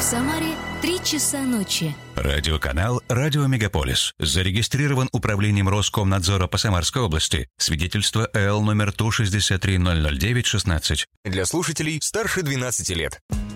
Самаре 3 часа ночи. Радиоканал «Радио Мегаполис». Зарегистрирован управлением Роскомнадзора по Самарской области. Свидетельство ЭЛ номер ТУ 6300916. Для слушателей старше 12 лет.